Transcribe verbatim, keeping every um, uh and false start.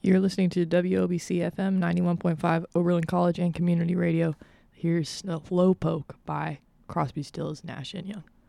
You're listening to W O B C F M ninety-one point five Oberlin College and Community Radio. Here's Slowpoke by Crosby, Stills, Nash and Young.